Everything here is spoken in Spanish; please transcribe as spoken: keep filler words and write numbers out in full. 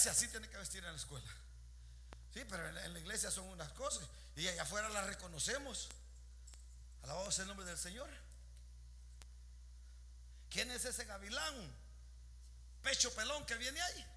iglesia sí tiene que vestir en la escuela. Sí, pero en la, en la iglesia son unas cosas y allá afuera las reconocemos. Alabado sea el nombre del Señor. ¿Quién es ese gavilán pecho pelón que viene ahí?